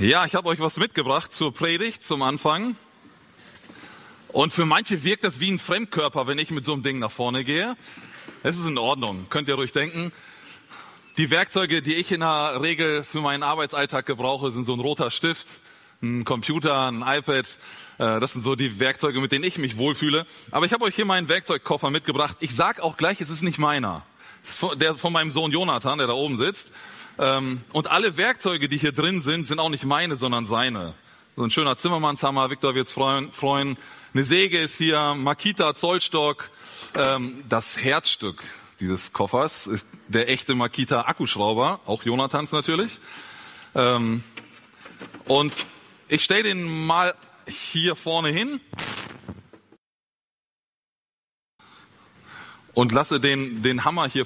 Ja, ich habe euch was mitgebracht zur Predigt zum Anfang. Und für manche wirkt das wie ein Fremdkörper, wenn ich mit so einem Ding nach vorne gehe. Es ist in Ordnung, könnt ihr ruhig denken. Die Werkzeuge, die ich in der Regel für meinen Arbeitsalltag gebrauche, sind so ein roter Stift, ein Computer, ein iPad. Das sind so die Werkzeuge, mit denen ich mich wohlfühle. Aber ich habe euch hier meinen Werkzeugkoffer mitgebracht. Ich sag auch gleich, es ist nicht meiner. Es ist der von meinem Sohn Jonathan, der da oben sitzt. Und alle Werkzeuge, die hier drin sind auch nicht meine, sondern seine. So ein schöner Zimmermannshammer, Viktor wird's freuen. Eine Säge ist hier, Makita, Zollstock. Das Herzstück dieses Koffers ist der echte Makita Akkuschrauber, auch Jonathans natürlich. Und ich stelle den mal hier vorne hin und lasse den Hammer hier